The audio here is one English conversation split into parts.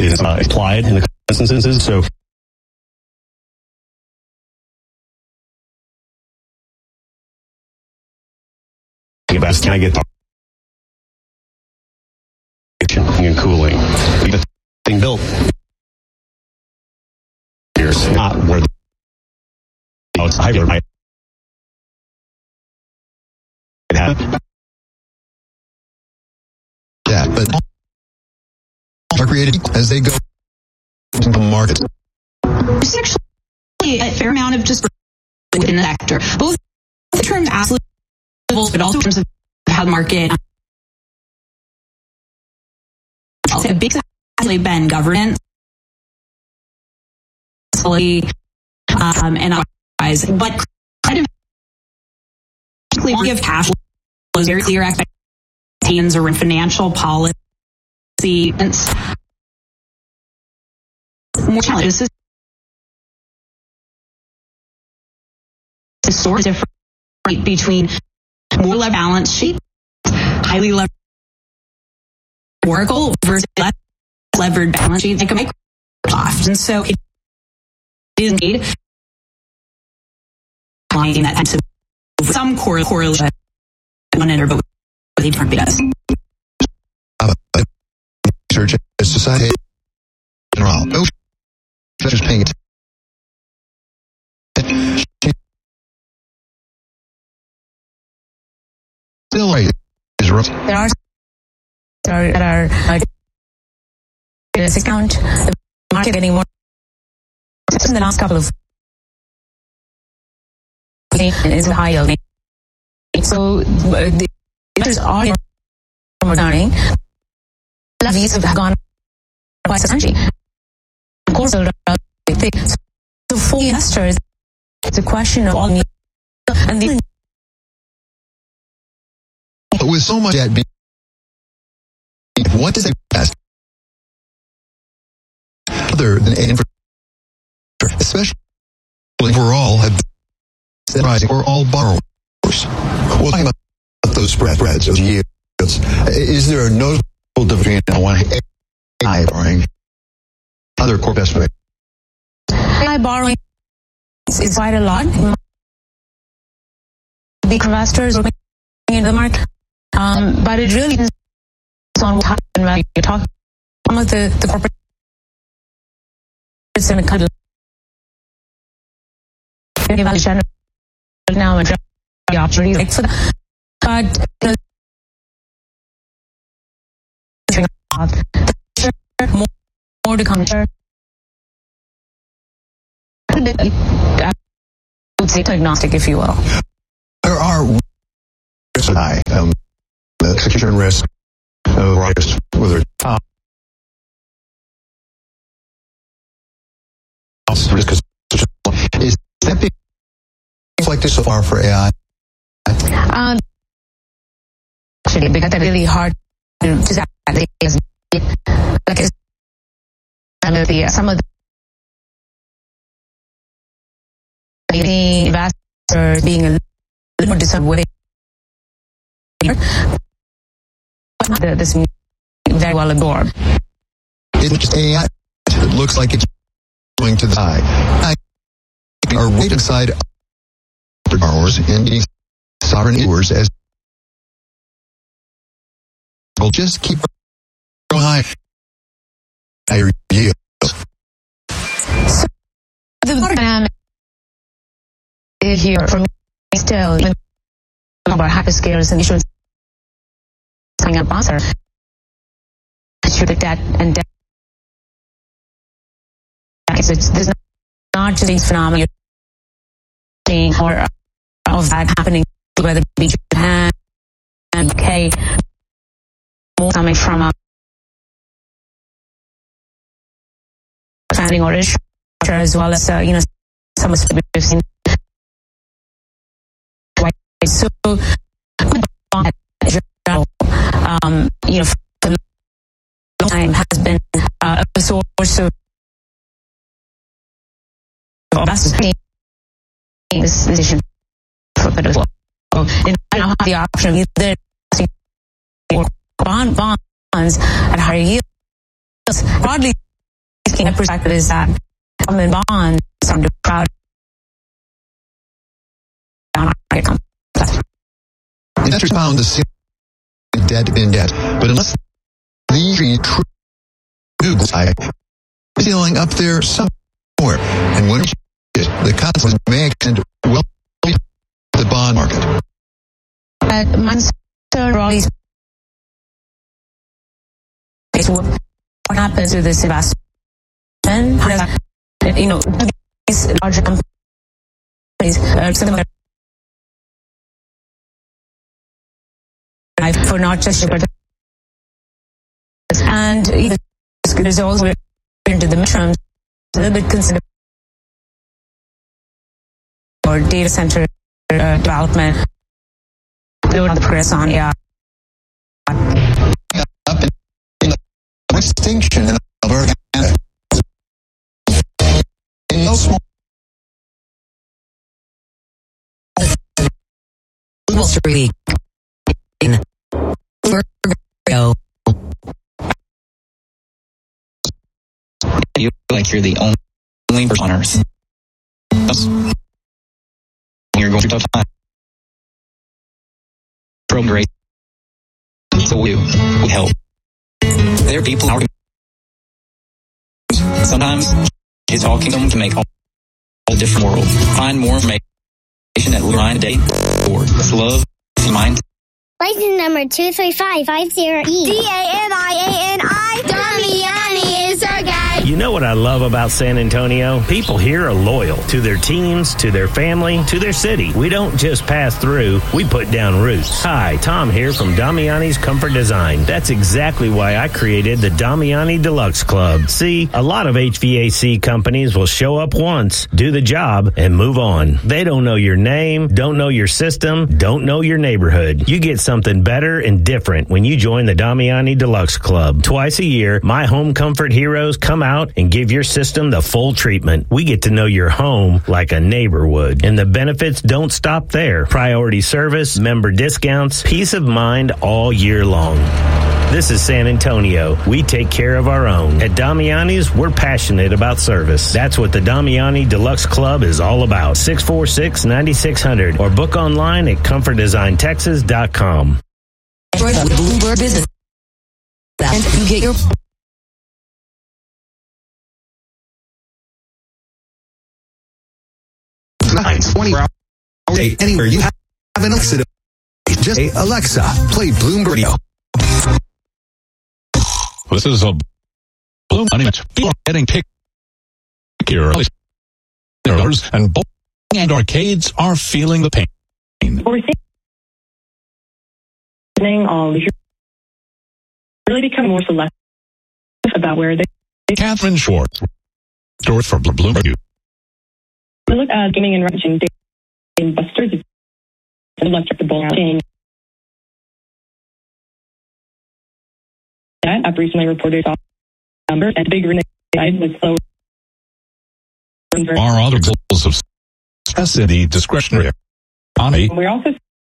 is applied in the instances. So about can I get and cooling? The thing built here's not where it's hybrid might have. Yeah, but are created as they go to the market. There's actually a fair amount of just within the sector, both in terms of absolute levels, but also in terms of how the market. A big has been governance, and otherwise, but credit of cash flows, very clear expectations around financial policy, and more challenges. The sort of difference between more levered balance sheet, highly levered Oracle versus less levered balance sheet like a Microsoft, and so it is made finding that tends to some correlation one end or both with a different betas. Research as society in general. No, just paying attention. Still right. There are that are this account the market getting more in the last couple of is high yielding. So the investors are returning. Levies have gone quite substantially. Of course, so for investors, it's a question of all need and the. But with so much debt being, what does it best other than infrastructure, especially overall have been rising for all borrowers? We'll talk about those spreads, those yields. Is there a notable difference between one AI borrowing other core investment? AI borrowing is quite a lot. Big investors are in the market, but it really depends on what happened when you talk. Some of the corporate in the country now and the opportunity like for that. But more to come. I would say agnostic, if you will. There are risks high, execution risk, whether it's risk is that being reflected so far for AI? Actually, because they're really hard to say like some of the investors being a little more disappointed. This very well absorbed. It's just AI. It looks like it's going to the high. Are waiting side borrowers and sovereign issuers as will just keep going high. Higher yields. So the dynamic here for me still about hyperscalers and issuers coming up faster. Should the debt and debt. There's not just these phenomena you're seeing or of that happening, whether it be Japan and UK, more coming from a planning or issue, as well as some of the we've seen. So, for a long time has been a source of investors making this decision for a bit as well. And I don't have the option of either or bonds at higher yields. Broadly taking a perspective is that government bonds are crowd down. Investors found the same debt in debt, but unless these three true Google's feeling up there somewhere, and when the consequence may extend well to the bond market. What happens with this investment? You know, these larger companies, similar for not just and there's also into the midterms a little bit considered or data center development. Load on the progress on AI. Extinction in Alberta, Canada. In no small Street in Virgo. You feel like you're the only person on Earth. You're going through tough time. Great. So we help. There are people out. Sometimes it's talking to them to make all different world. Find more information at LineDate.org. With love in mind. License number 23550E. DAMIANI. Damiani is our guy. You know what I love about San Antonio? People here are loyal to their teams, to their family, to their city. We don't just pass through, we put down roots. Hi, Tom here from Damiani's Comfort Design. That's exactly why I created the Damiani Deluxe Club. See, a lot of HVAC companies will show up once, do the job, and move on. They don't know your name, don't know your system, don't know your neighborhood. You get something better and different when you join the Damiani Deluxe Club. Twice a year, my home comfort heroes come out and give your system the full treatment. We get to know your home like a neighbor would. And the benefits don't stop there. Priority service, member discounts, peace of mind all year long. This is San Antonio. We take care of our own. At Damiani's, we're passionate about service. That's what the Damiani Deluxe Club is all about. 646-9600 or book online at comfortdesigntexas.com. Android with Bloomberg Business. And you get your 24 hours a day anywhere you have an Alexa. Just say, Alexa, play Bloomberg Radio. This is a Bloom Money. People are getting pickier. And bowling and arcades are feeling the pain. We're seeing all really become more selective about where they. Catherine Schwartz, story for Bloomberg. We look at gaming and ranching investors. Electric bowling. I've recently reported numbers and big renegade with lower. Are other goals of stress in the discretionary economy? We're also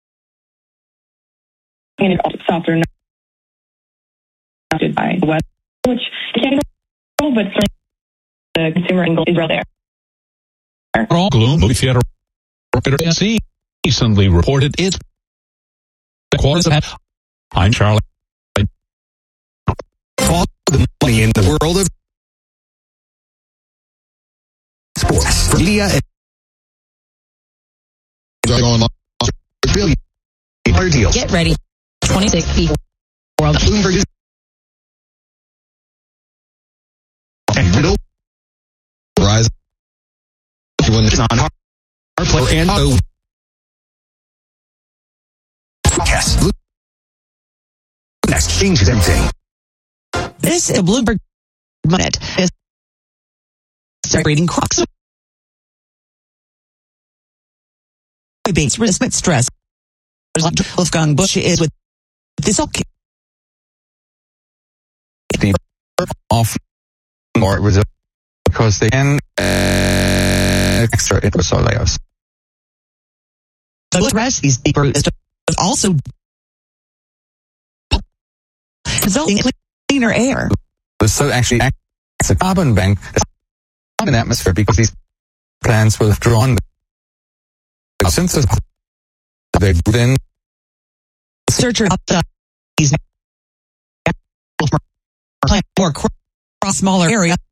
seeing it softer by the West, which can't control, but the consumer angle is real there. All Gloom movie theater recently reported its quarters of. I'm Charlie. All the money in the world of sports for media and $1 billion deal. get ready. 26 people. World Bloomberg is and middle rise when it's on our player and yes. Next changes everything. This is a Bloomberg Minute. Celebrating Crocs. Bates resistance stress. Wolfgang Busch is with this okay. Off more with because they can extra interest or layers. The stress is deeper is also resulting in cleaner air. So actually It's a carbon bank in the atmosphere because these plants will have drawn the synthesis. They then Searcher these plant more across smaller area